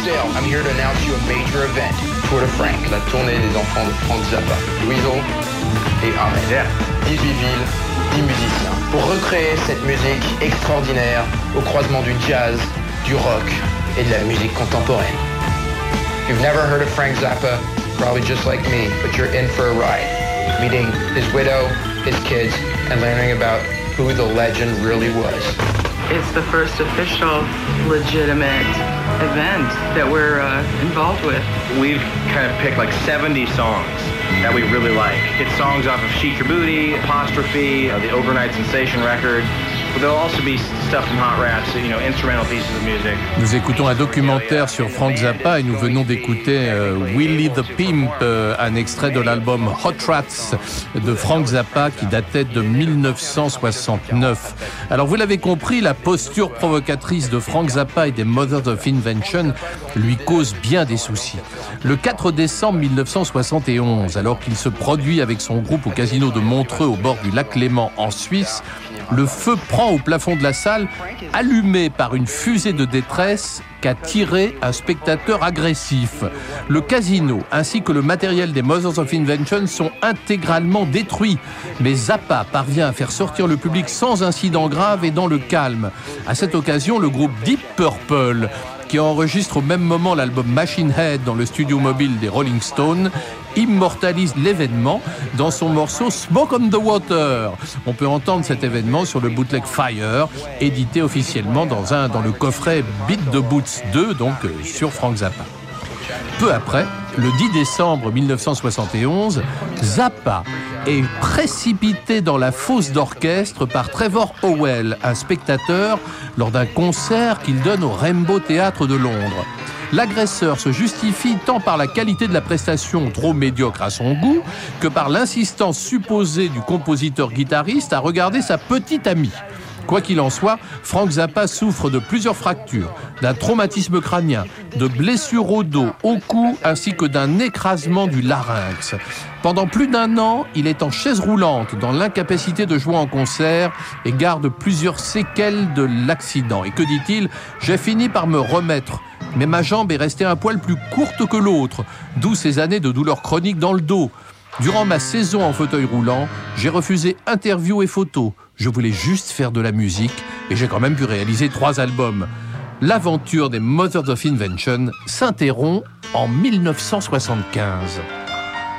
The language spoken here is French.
Sale, I'm here to announce you a major event, Tour de Frank, la tournée des enfants de Frank Zappa. Louison et Ahmed. 18 villes, 10 musiciens. Pour recréer cette musique extraordinaire au croisement du jazz, du rock et de la musique contemporaine. You've never heard of Frank Zappa, probably just like me, but you're in for a ride. Meeting his widow, his kids, and learning about who the legend really was. It's the first official, legitimate event that we're involved with. We've kind of picked like 70 songs that we really like. It's songs off of Sheet Your Booty, Apostrophe, the Overnight Sensation record. But there'll also be stuff from Hot Rats, instrumental pieces of music. Nous écoutons un documentaire sur Frank Zappa et nous venons d'écouter Willie the Pimp, un extrait de l'album Hot Rats de Frank Zappa qui datait de 1969. Alors vous l'avez compris, la posture provocatrice de Frank Zappa et des Mothers of Invention lui cause bien des soucis. Le 4 décembre 1971, alors qu'il se produit avec son groupe au casino de Montreux au bord du lac Léman en Suisse, le feu prend au plafond de la salle, allumé par une fusée de détresse qu'a tiré un spectateur agressif. Le casino ainsi que le matériel des Mothers of Invention sont intégralement détruits. Mais Zappa parvient à faire sortir le public sans incident grave et dans le calme. À cette occasion, le groupe Deep Purple, qui enregistre au même moment l'album Machine Head dans le studio mobile des Rolling Stones, immortalise l'événement dans son morceau Smoke on the Water. On peut entendre cet événement sur le bootleg Fire, édité officiellement dans le coffret Beat the Boots 2, donc sur Frank Zappa. Peu après, le 10 décembre 1971, Zappa est précipité dans la fosse d'orchestre par Trevor Howell, un spectateur, lors d'un concert qu'il donne au Rainbow Theatre de Londres. L'agresseur se justifie tant par la qualité de la prestation trop médiocre à son goût que par l'insistance supposée du compositeur-guitariste à regarder sa petite amie. Quoi qu'il en soit, Frank Zappa souffre de plusieurs fractures, d'un traumatisme crânien, de blessures au dos, au cou, ainsi que d'un écrasement du larynx. Pendant plus d'un an, il est en chaise roulante, dans l'incapacité de jouer en concert et garde plusieurs séquelles de l'accident. Et que dit-il ? « J'ai fini par me remettre. Mais ma jambe est restée un poil plus courte que l'autre, d'où ces années de douleurs chroniques dans le dos. Durant ma saison en fauteuil roulant, j'ai refusé interviews et photos. Je voulais juste faire de la musique et j'ai quand même pu réaliser 3 albums. L'aventure des Mothers of Invention s'interrompt en 1975.